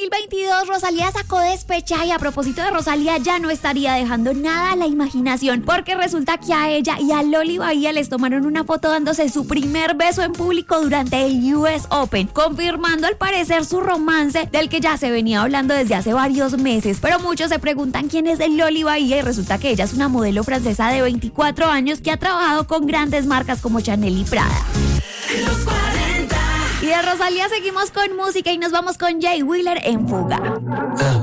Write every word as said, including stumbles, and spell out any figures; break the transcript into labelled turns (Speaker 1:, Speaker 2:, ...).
Speaker 1: mil veintidós, Rosalía sacó Despecha, y a propósito de Rosalía, ya no estaría dejando nada a la imaginación, porque resulta que a ella y a Loli Bahía les tomaron una foto dándose su primer beso en público durante el U S Open, confirmando al parecer su romance del que ya se venía hablando desde hace varios meses. Pero muchos se preguntan quién es Loli Bahía, y resulta que ella es una modelo francesa de veinticuatro años que ha trabajado con grandes marcas como Chanel y Prada.
Speaker 2: Los cuarenta.
Speaker 1: Y de Rosalía seguimos con música y nos vamos con Jay Wheeler en Fuga.
Speaker 3: Uh,